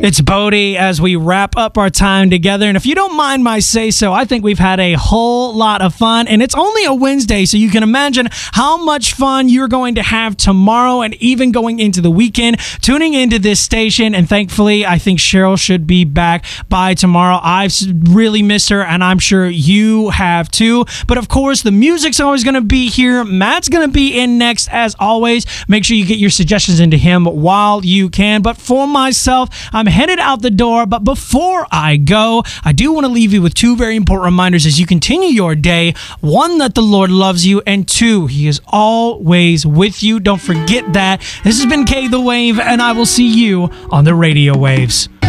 It's Bodie as we wrap up our time together. And if you don't mind my say-so, I think we've had a whole lot of fun. And it's only a Wednesday, so you can imagine how much fun you're going to have tomorrow and even going into the weekend, tuning into this station. And thankfully, I think Cheryl should be back by tomorrow. I've really missed her, and I'm sure you have too. But of course, the music's always going to be here. Matt's going to be in next, as always. Make sure you get your suggestions into him while you can. But for myself, I'm headed out the door, but before I go, I do want to leave you with two very important reminders as you continue your day. One, that the Lord loves you, and two, He is always with you. Don't forget that. This has been K The Wave, and I will see you on the radio waves.